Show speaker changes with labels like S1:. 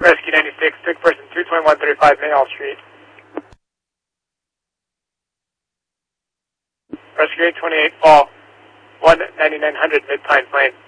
S1: Rescue 96, took person 22135 Mayall Street. Rescue 828, fall 19900 Mid-Pine Plain.